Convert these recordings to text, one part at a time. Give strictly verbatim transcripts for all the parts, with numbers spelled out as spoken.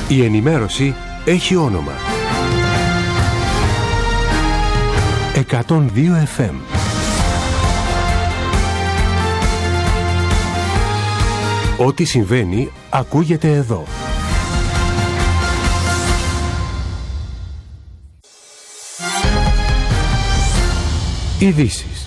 Η ενημέρωση έχει όνομα. εκατόν δύο εφ εμ. Ό,τι συμβαίνει ακούγεται εδώ. Ειδήσεις.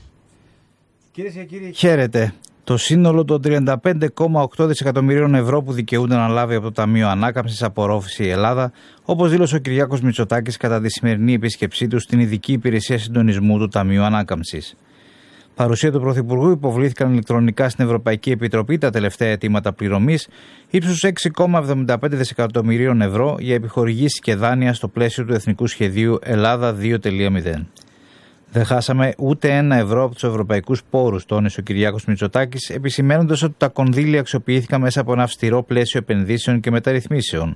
Κυρίες και κύριοι, χαίρετε. Το σύνολο των τριάντα πέντε κόμμα οκτώ δισεκατομμυρίων ευρώ που δικαιούνται να λάβει από το Ταμείο Ανάκαμψης απορρόφηση η Ελλάδα, όπως δήλωσε ο Κυριάκος Μητσοτάκης κατά τη σημερινή επίσκεψή του στην Ειδική Υπηρεσία Συντονισμού του Ταμείου Ανάκαμψης. Παρουσία του Πρωθυπουργού υποβλήθηκαν ηλεκτρονικά στην Ευρωπαϊκή Επιτροπή τα τελευταία αιτήματα πληρωμής ύψους έξι κόμμα εβδομήντα πέντε δισεκατομμυρίων ευρώ για επιχορηγήσεις και δάνεια στο πλαίσιο του Εθνικού Σχεδίου Ελλάδα δύο κόμμα μηδέν. Δεν χάσαμε ούτε ένα ευρώ από τους ευρωπαϊκούς πόρους, τόνισε ο Κυριάκος Μητσοτάκης, επισημαίνοντας ότι τα κονδύλια αξιοποιήθηκαν μέσα από ένα αυστηρό πλαίσιο επενδύσεων και μεταρρυθμίσεων.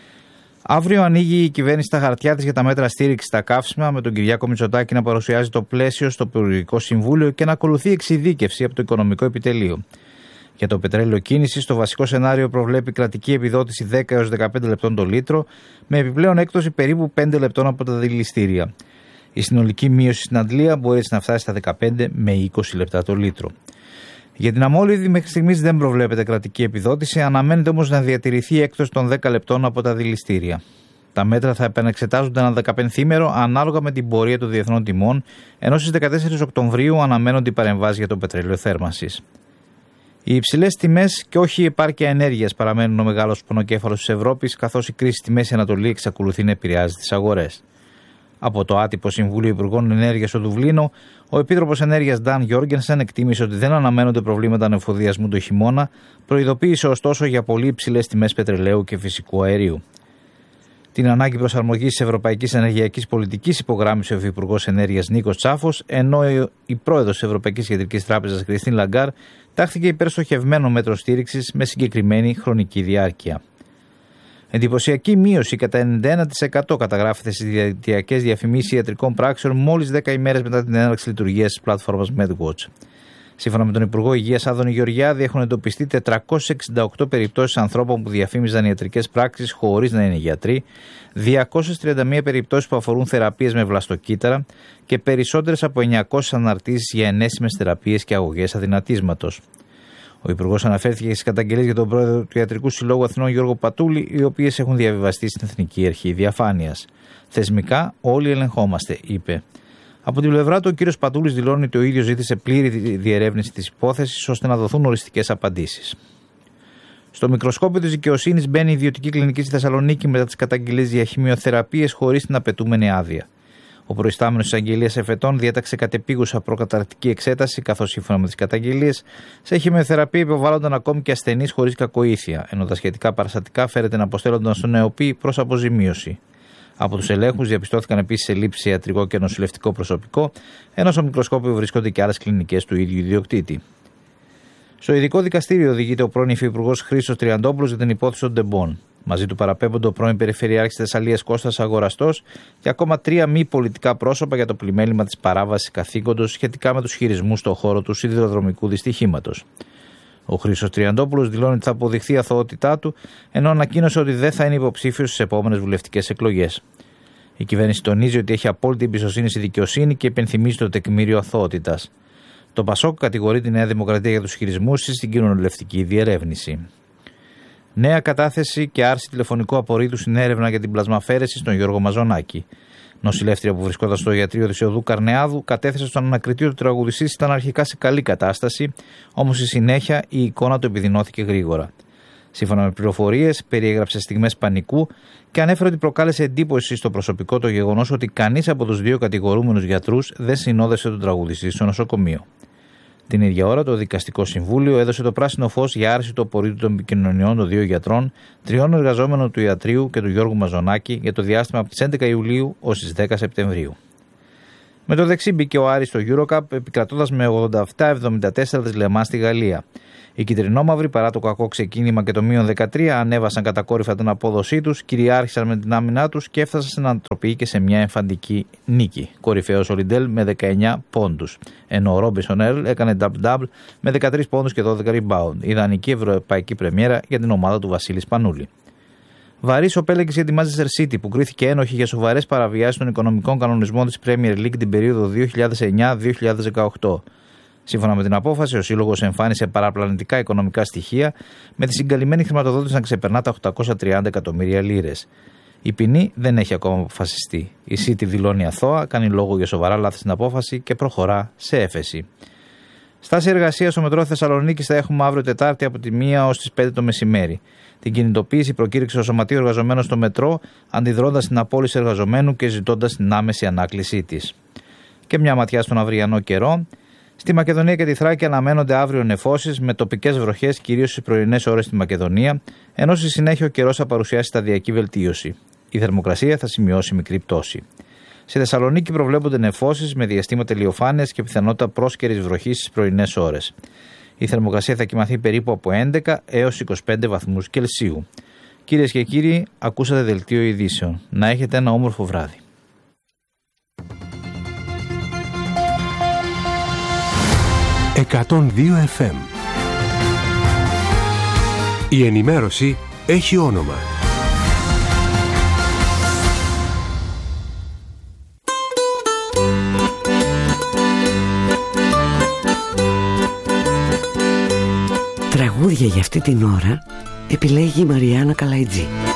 Αύριο ανοίγει η κυβέρνηση τα χαρτιά της για τα μέτρα στήριξης στα καύσιμα, με τον Κυριάκο Μητσοτάκη να παρουσιάζει το πλαίσιο στο Υπουργικό Συμβούλιο και να ακολουθεί εξειδίκευση από το Οικονομικό Επιτελείο. Για το πετρέλαιο κίνησης, το βασικό σενάριο προβλέπει κρατική επιδότηση δέκα έως δεκαπέντε λεπτών το λίτρο, με επιπλέον έκπτωση περίπου πέντε λεπτών από τα δηληστήρια. Η συνολική μείωση στην αντλία μπορεί έτσι να φτάσει στα δεκαπέντε με είκοσι λεπτά το λίτρο. Για την αμόλυδη μέχρι στιγμής δεν προβλέπεται κρατική επιδότηση, αναμένεται όμως να διατηρηθεί η έκπτωση των δέκα λεπτών από τα δηληστήρια. Τα μέτρα θα επανεξετάζονται ένα δεκαπενθήμερο ανάλογα με την πορεία των διεθνών τιμών, ενώ στις δεκατέσσερις Οκτωβρίου αναμένονται οι παρεμβάσεις για το πετρέλαιο θέρμανσης. Οι υψηλές τιμές και όχι η επάρκεια ενέργειας παραμένουν ο μεγάλος πονοκέφαλος της Ευρώπης, καθώς η κρίση στη Μέση Ανατολή εξακολουθεί να επηρεάζει τις αγορές. Από το άτυπο Συμβούλιο Υπουργών Ενέργειας στο Δουβλίνο, ο Επίτροπος Ενέργειας Νταν Γιόργενσεν εκτίμησε ότι δεν αναμένονται προβλήματα ανεφοδιασμού το χειμώνα, προειδοποίησε ωστόσο για πολύ υψηλές τιμές πετρελαίου και φυσικού αερίου. Την ανάγκη προσαρμογής της ευρωπαϊκής ενεργειακής πολιτικής υπογράμμισε ο Υφυπουργός Ενέργειας Νίκος Τσάφος, ενώ η πρόεδρος της Ευρωπαϊκής Κεντρικής Τράπεζας Κριστίν Λαγκάρ τάχθηκε υπέρ στοχευμένων μέτρων στήριξης με συγκεκριμένη χρονική διάρκεια. Εντυπωσιακή μείωση κατά ενενήντα ένα τοις εκατό καταγράφεται στις διαδικτυακές διαφημίσεις ιατρικών πράξεων μόλις δέκα ημέρες μετά την έναρξη λειτουργίας της πλατφόρμας MedWatch. Σύμφωνα με τον Υπουργό Υγείας Άδωνη Γεωργιάδη, έχουν εντοπιστεί τετρακόσιες εξήντα οκτώ περιπτώσεις ανθρώπων που διαφήμιζαν ιατρικές πράξεις χωρίς να είναι γιατροί, διακόσιες τριάντα μία περιπτώσεις που αφορούν θεραπείες με βλαστοκύτταρα και περισσότερες από εννιακόσιες αναρτήσεις για ενέσιμες θεραπείες και αγωγές αδυνατίσματος. Ο Υπουργός αναφέρθηκε στις καταγγελίες για τον πρόεδρο του Ιατρικού Συλλόγου Αθηνών Γιώργο Πατούλη, οι οποίες έχουν διαβιβαστεί στην Εθνική Αρχή Διαφάνειας. Θεσμικά, όλοι ελεγχόμαστε, είπε. Από την πλευρά του, ο κ. Πατούλης δηλώνει ότι ο ίδιος ζήτησε πλήρη διερεύνηση της υπόθεσης ώστε να δοθούν οριστικές απαντήσεις. Στο μικροσκόπιο της δικαιοσύνης μπαίνει η ιδιωτική κλινική στη Θεσσαλονίκη μετά τις καταγγελίες για χημειοθεραπείες χωρίς την απαιτούμενη άδεια. Ο προϊστάμενος της Αγγελίας Εφετών διέταξε κατεπίγουσα προκαταρκτική εξέταση, καθώς σύμφωνα με τις καταγγελίες, σε χημειοθεραπεία υποβάλλονταν ακόμη και ασθενείς χωρίς κακοήθεια, ενώ τα σχετικά παραστατικά φέρεται να αποστέλλονταν στον ΕΟΠΗ προς αποζημίωση. Από τους ελέγχους διαπιστώθηκαν επίσης ελλείψεις σε ιατρικό και νοσηλευτικό προσωπικό, ενώ στο μικροσκόπιο βρίσκονται και άλλες κλινικές του ίδιου ιδιοκτήτη. Στο ειδικό δικαστήριο οδηγείται ο πρώην Υφυπουργός Χρήστος Τριαντόπουλος για την υπόθεση των Ντεμπών. Μαζί του παραπέμπονται ο πρώην Περιφερειάρχης Θεσσαλίας Κώστας Αγοραστός και ακόμα τρία μη πολιτικά πρόσωπα για το πλημέλημα της παράβασης καθήκοντος σχετικά με τους χειρισμούς στον χώρο του σιδηροδρομικού δυστυχήματος. Ο Χρήστος Τριαντόπουλος δηλώνει ότι θα αποδειχθεί η αθωότητά του, ενώ ανακοίνωσε ότι δεν θα είναι υποψήφιος στις επόμενες βουλευτικές εκλογές. Η κυβέρνηση τονίζει ότι έχει απόλυτη εμπιστοσύνη στη δικαιοσύνη και υπενθυμίζει το τεκμήριο αθωότητας. Το Πασόκ κατηγορεί τη Νέα Δημοκρατία για τους χειρισμούς της στην κοινοβουλευτική διερεύνηση. Νέα κατάθεση και άρση τηλεφωνικού απορρίτου στην έρευνα για την πλασμαφέρεση στον Γιώργο Μαζονάκη. Νοσηλεύτρια που βρισκόταν στο ιατρείο της Οδού Καρνεάδου κατέθεσε στον ανακριτή ότι ο τραγουδιστής ήταν αρχικά σε καλή κατάσταση, όμως στη συνέχεια η εικόνα του επιδεινώθηκε γρήγορα. Σύμφωνα με πληροφορίες, περιέγραψε στιγμές πανικού και ανέφερε ότι προκάλεσε εντύπωση στο προσωπικό το γεγονός ότι κανείς από τους δύο κατηγορούμενους γιατρούς δεν συνόδευσε τον τραγουδιστή στο νοσοκομείο. Την ίδια ώρα, το Δικαστικό Συμβούλιο έδωσε το πράσινο φως για άρση του απορρίτου των επικοινωνιών των δύο γιατρών, τριών εργαζόμενων του ιατρείου και του Γιώργου Μαζονάκη για το διάστημα από τις έντεκα Ιουλίου ως τις δέκα Σεπτεμβρίου. Με το δεξί μπήκε ο Άρης στο EuroCup, επικρατώντας με ογδόντα επτά εβδομήντα τέσσερα της Λεμάν στη Γαλλία. Οι κυτρινόμαυροι, παρά το κακό ξεκίνημα και το μείον δεκατρία, ανέβασαν κατακόρυφα την απόδοσή τους, κυριάρχησαν με την άμυνά τους και έφτασαν στην ανατροπή και σε μια εμφαντική νίκη. Κορυφαίος ο Λιντέλ με δεκαεννιά πόντους, ενώ ο Ρόμπινσον Έρλ έκανε double-double με δεκατρείς πόντους και δώδεκα rebound. Ιδανική ευρωπαϊκή πρεμιέρα για την ομάδα του Βασίλη Σπανούλη. Βαρύς ο πέλεκης για τη Manchester City που κρίθηκε ένοχη για σοβαρές παραβιάσεις των οικονομικών κανονισμών της Premier League την περίοδο δύο χιλιάδες εννιά δύο χιλιάδες δεκαοκτώ. Σύμφωνα με την απόφαση, ο σύλλογος εμφάνισε παραπλανητικά οικονομικά στοιχεία, με τη συγκαλυμμένη χρηματοδότηση να ξεπερνά τα οκτακόσια τριάντα εκατομμύρια λίρες. Η ποινή δεν έχει ακόμα αποφασιστεί. Η City δηλώνει αθώα, κάνει λόγο για σοβαρά λάθη στην απόφαση και προχωρά σε έφεση. Στάση εργασίας στο μετρό Θεσσαλονίκης θα έχουμε αύριο Τετάρτη από τη μία ως τις πέντε το μεσημέρι. Την κινητοποίηση προκήρυξε το Σωματείο Εργαζομένων στο μετρό, αντιδρώντας στην απόλυση εργαζομένου και ζητώντας την άμεση ανάκλησή της. Και μια ματιά στον αυριανό καιρό. Στη Μακεδονία και τη Θράκη αναμένονται αύριο νεφώσεις με τοπικές βροχές κυρίως στις πρωινές ώρες στη Μακεδονία, ενώ στη συνέχεια ο καιρός θα παρουσιάσει σταδιακή βελτίωση. Η θερμοκρασία θα σημειώσει μικρή πτώση. Στη Θεσσαλονίκη προβλέπονται νεφώσεις με διαστήματα ηλιοφάνειας και πιθανότητα πρόσκαιρης βροχής στις πρωινές ώρες. Η θερμοκρασία θα κυμανθεί περίπου από έντεκα έως είκοσι πέντε βαθμούς Κελσίου. Κυρίες και κύριοι, ακούσατε δελτίο ειδήσεων. Να έχετε ένα όμορφο βράδυ. εκατόν δύο εφ εμ. Η ενημέρωση έχει όνομα. Τραγούδια για αυτή την ώρα επιλέγει η Μαριάννα Καλαϊτζή.